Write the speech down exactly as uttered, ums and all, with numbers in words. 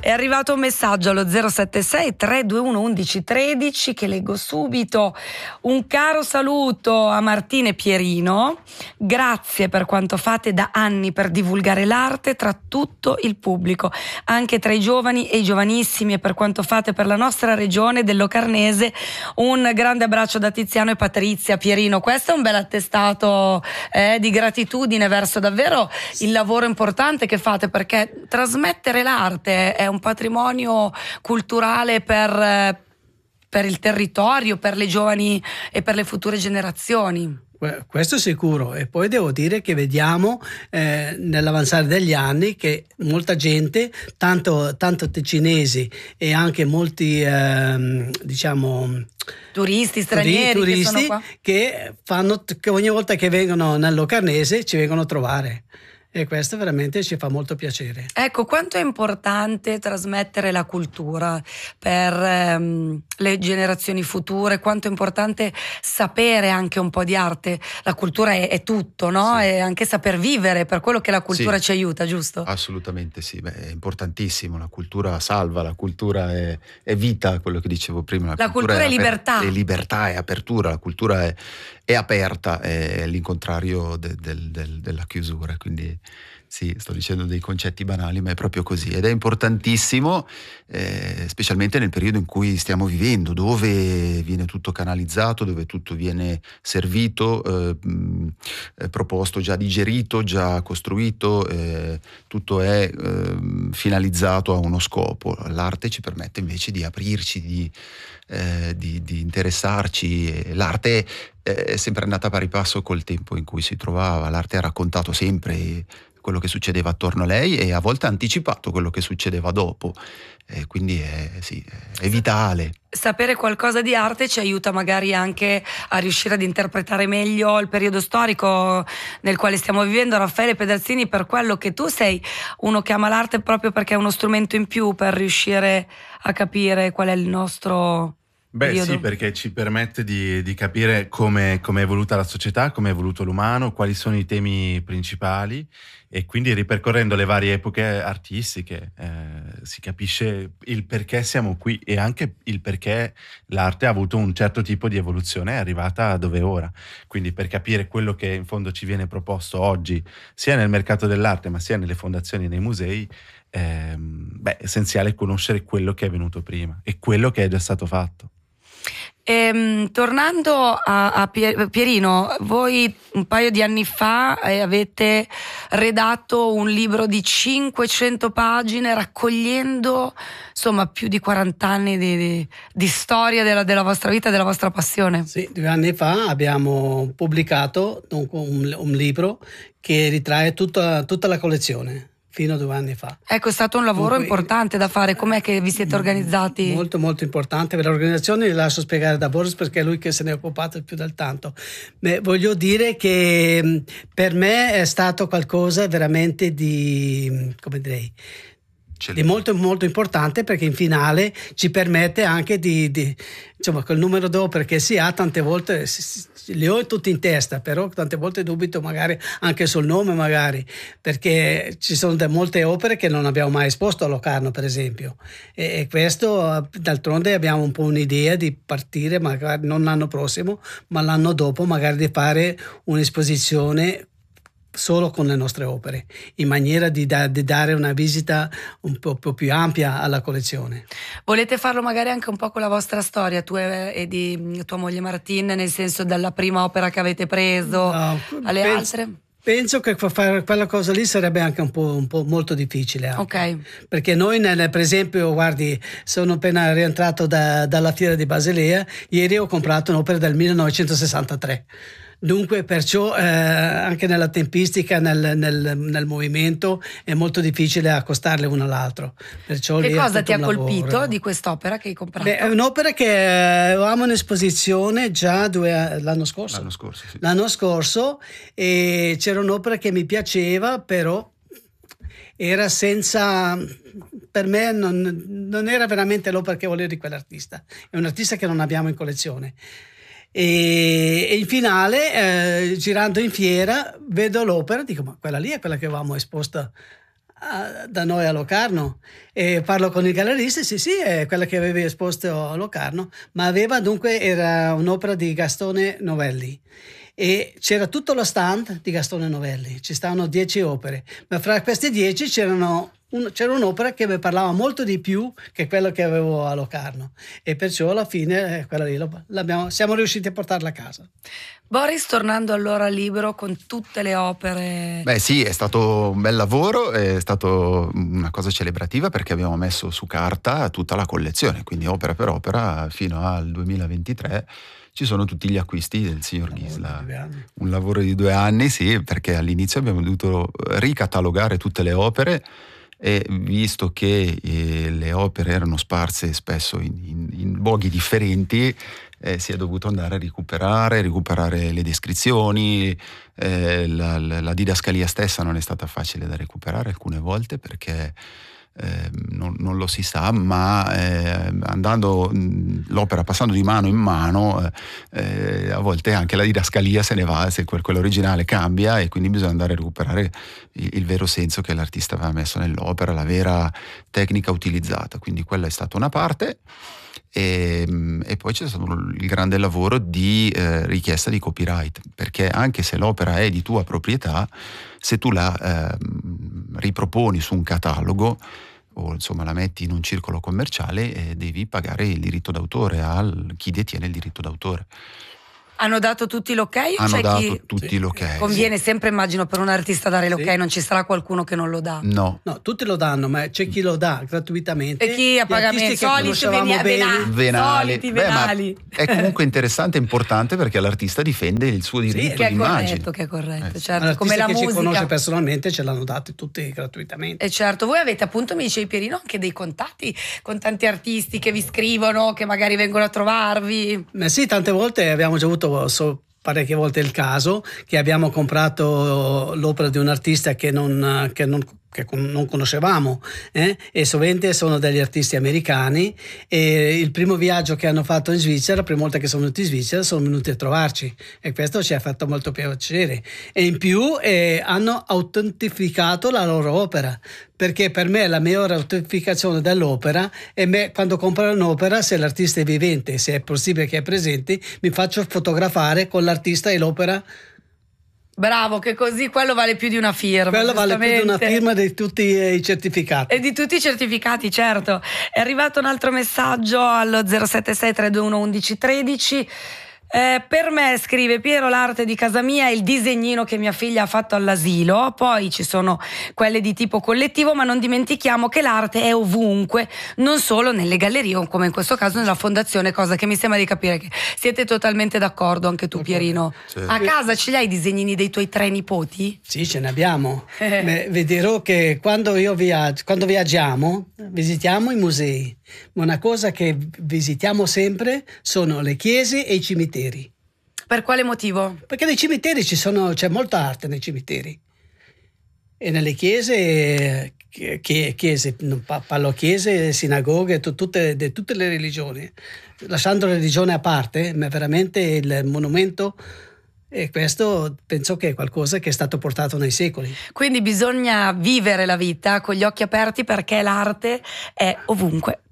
È arrivato un messaggio allo zero sette sei tre due uno uno uno uno tre zero che leggo subito. Un caro saluto a Martina e Pierino. Grazie per quanto fate da anni per divulgare l'arte tra tutto il pubblico, anche tra i giovani e i giovanissimi, e per quanto fate per la nostra regione del Locarnese. Un grande abbraccio da Tiziano e Patrizia. Pierino, questo è un bel attestato eh, di gratitudine verso davvero il lavoro importante che fate, perché trasmettere l'arte è un patrimonio culturale per, per il territorio, per le giovani e per le future generazioni. Questo è sicuro, e poi devo dire che vediamo eh, nell'avanzare degli anni che molta gente, tanto, tanto ticinesi e anche molti eh, diciamo turisti stranieri turisti, che sono qua, che fanno, che ogni volta che vengono nel Locarnese ci vengono a trovare. E questo veramente ci fa molto piacere. Ecco, quanto è importante trasmettere la cultura per ehm, le generazioni future, quanto è importante sapere anche un po' di arte. La cultura è, è tutto, no? Sì. E anche saper vivere, per quello che la cultura sì. ci aiuta, giusto? Assolutamente sì, beh, è importantissimo, la cultura salva, la cultura è, è vita, quello che dicevo prima. La, la cultura, cultura è, è libertà. Aper- è libertà, è apertura, la cultura è, è aperta, è l'incontrario de, del, del, della chiusura, quindi sì, sto dicendo dei concetti banali, ma è proprio così, ed è importantissimo, eh, specialmente nel periodo in cui stiamo vivendo, dove viene tutto canalizzato, dove tutto viene servito, eh, mh, proposto, già digerito, già costruito, eh, tutto è eh, finalizzato a uno scopo. L'arte ci permette invece di aprirci, di, eh, di, di interessarci. L'arte è sempre andata a pari passo col tempo in cui si trovava, l'arte ha raccontato sempre quello che succedeva attorno a lei e a volte ha anticipato quello che succedeva dopo, e quindi è, sì, è vitale. Sapere qualcosa di arte ci aiuta magari anche a riuscire ad interpretare meglio il periodo storico nel quale stiamo vivendo. Raffaele Pedazzini, per quello che tu sei uno che ama l'arte proprio perché è uno strumento in più per riuscire a capire qual è il nostro Beh periodo. Sì, perché ci permette di, di capire come, come è evoluta la società, come è evoluto l'umano, quali sono i temi principali, e quindi ripercorrendo le varie epoche artistiche eh, si capisce il perché siamo qui e anche il perché l'arte ha avuto un certo tipo di evoluzione, è arrivata dove è ora. Quindi per capire quello che in fondo ci viene proposto oggi, sia nel mercato dell'arte ma sia nelle fondazioni e nei musei, ehm, beh, è essenziale conoscere quello che è venuto prima e quello che è già stato fatto. Ehm, tornando a, a Pierino, voi un paio di anni fa eh, avete redatto un libro di cinquecento pagine raccogliendo insomma più di quaranta anni di, di, di storia della, della vostra vita, della vostra passione. Sì, due anni fa abbiamo pubblicato un, un, un libro che ritrae tutta, tutta la collezione. Fino a due anni fa. Ecco, è stato un lavoro Dunque, importante da fare. Com'è che vi siete organizzati? Molto molto importante. Per l'organizzazione li lascio spiegare da Boris, perché è lui che se ne è occupato più del tanto. Beh, voglio dire che per me è stato qualcosa veramente di, come direi, di molto molto importante, perché in finale ci permette anche di, di insomma, quel numero d'opere che si ha tante volte li ho tutti in testa, però tante volte dubito magari anche sul nome, magari perché ci sono molte opere che non abbiamo mai esposto a Locarno, per esempio, e, e questo d'altronde abbiamo un po' un'idea di partire magari non l'anno prossimo ma l'anno dopo, magari di fare un'esposizione solo con le nostre opere, in maniera di, da, di dare una visita un po', po' più ampia alla collezione. Volete farlo magari anche un po' con la vostra storia, tu e, e di tua moglie Martina, nel senso della prima opera che avete preso, no, alle penso, altre? Penso che fare quella cosa lì sarebbe anche un po', un po' molto difficile. Anche. Ok. Perché noi, nel, per esempio, guardi, sono appena rientrato da, dalla fiera di Basilea, ieri ho comprato un'opera del millenovecentosessantatré. Dunque perciò eh, anche nella tempistica, nel, nel, nel movimento è molto difficile accostarle uno all'altro. Perciò che cosa ti ha lavoro. colpito di quest'opera che hai comprato? Beh, è un'opera che avevamo in esposizione già due, l'anno scorso. L'anno scorso, sì. L'anno scorso, e c'era un'opera che mi piaceva, però era senza, per me non, non era veramente l'opera che volevo di quell'artista. È un artista che non abbiamo in collezione. E, e in finale, eh, girando in fiera, vedo l'opera, dico: ma quella lì è quella che avevamo esposta a, da noi a Locarno, e parlo con il gallerista, sì sì, è quella che avevi esposto a Locarno, ma aveva dunque, era un'opera di Gastone Novelli. E c'era tutto lo stand di Gastone Novelli, ci stavano dieci opere, ma fra queste dieci c'erano un, c'era un'opera che mi parlava molto di più che quello che avevo a Locarno, e perciò alla fine eh, quella lì l'abbiamo, siamo riusciti a portarla a casa. Boris, tornando allora al libro con tutte le opere. Beh sì, è stato un bel lavoro, è stato una cosa celebrativa perché abbiamo messo su carta tutta la collezione, quindi opera per opera fino al duemilaventitré. Ci sono tutti gli acquisti del signor Ghisla. Un lavoro di due anni, sì, perché all'inizio abbiamo dovuto ricatalogare tutte le opere, e visto che eh, le opere erano sparse spesso in, in, in luoghi differenti, eh, si è dovuto andare a recuperare, recuperare le descrizioni, eh, la, la, la didascalia stessa non è stata facile da recuperare alcune volte perché Eh, non, non lo si sa, ma eh, andando mh, l'opera passando di mano in mano eh, a volte anche la didascalia se ne va, se quel, quella originale cambia, e quindi bisogna andare a recuperare il, il vero senso che l'artista aveva messo nell'opera, la vera tecnica utilizzata. Quindi quella è stata una parte. E, e poi c'è stato il grande lavoro di eh, richiesta di copyright, perché anche se l'opera è di tua proprietà, se tu la eh, riproponi su un catalogo o insomma la metti in un circolo commerciale, eh, devi pagare il diritto d'autore a chi detiene il diritto d'autore. Hanno dato tutti l'ok? Hanno C'è dato chi... tutti sì. l'ok. Conviene sempre, immagino, per un artista dare l'ok, sì. non ci sarà qualcuno che non lo dà. No. No, tutti lo danno, ma c'è chi lo dà gratuitamente. E chi a pagamento, soliti venia, vena, venali. soliti Beh, venali. è comunque interessante e importante perché l'artista difende il suo diritto Sì, che è d'immagine. corretto, che è corretto, Eh, certo. L'artista Come la che musica. ci conosce personalmente ce l'hanno dati tutti gratuitamente. E certo, voi avete, appunto, mi dicevi Pierino, anche dei contatti con tanti artisti che vi scrivono, che magari vengono a trovarvi. Ma sì, tante volte abbiamo già avuto so, parecchie volte il caso che abbiamo comprato l'opera di un artista che non, che non, che non conoscevamo, eh? E sovente sono degli artisti americani, e il primo viaggio che hanno fatto in Svizzera, la prima volta che sono venuti in Svizzera, sono venuti a trovarci, e questo ci ha fatto molto piacere. E in più eh, hanno autentificato la loro opera, perché per me la migliore autentificazione dell'opera è me, quando compro un'opera, se l'artista è vivente, se è possibile che è presente, mi faccio fotografare con l'artista e l'opera. Bravo, che così quello vale più di una firma. Quello vale più di una firma di tutti i certificati. E di tutti i certificati, certo. È arrivato un altro messaggio allo zero sette sei tre due uno uno uno tredici. Eh, per me, scrive Piero, l'arte di casa mia è il disegnino che mia figlia ha fatto all'asilo, poi ci sono quelle di tipo collettivo, ma non dimentichiamo che l'arte è ovunque, non solo nelle gallerie o come in questo caso nella fondazione, cosa che mi sembra di capire che siete totalmente d'accordo anche tu, Pierino. Sì. A casa ce li hai i disegnini dei tuoi tre nipoti? Sì, ce ne abbiamo. Beh, vi dirò che quando io viaggio, quando viaggiamo, visitiamo i musei, ma una cosa che visitiamo sempre sono le chiese e i cimiteri. Per quale motivo? Perché nei cimiteri ci sono, c'è molta arte nei cimiteri, e nelle chiese, chiese parlo chiese, sinagoghe, tutte, di tutte le religioni, lasciando la religione a parte, ma veramente il monumento. E questo penso che è qualcosa che è stato portato nei secoli. Quindi bisogna vivere la vita con gli occhi aperti, perché l'arte è ovunque.